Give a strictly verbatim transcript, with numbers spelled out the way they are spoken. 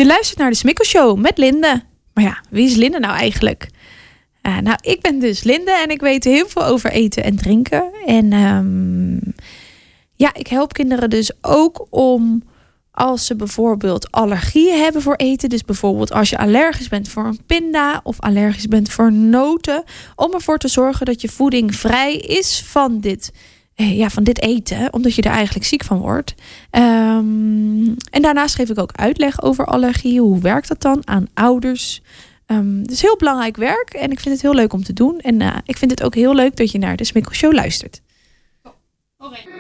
Je luistert naar de Smikkel Show met Linde. Maar ja, wie is Linde nou eigenlijk? Uh, nou, ik ben dus Linde en ik weet heel veel over eten en drinken. En um, ja, ik help kinderen dus ook om, als ze bijvoorbeeld allergieën hebben voor eten, dus bijvoorbeeld als je allergisch bent voor een pinda of allergisch bent voor noten, om ervoor te zorgen dat je voeding vrij is van dit, ja, van dit eten, omdat je er eigenlijk ziek van wordt. Um, en daarnaast geef ik ook uitleg over allergieën. Hoe werkt dat dan aan ouders? Um, het is heel belangrijk werk en ik vind het heel leuk om te doen. En uh, ik vind het ook heel leuk dat je naar de Smikkel Show luistert. Oh, okay.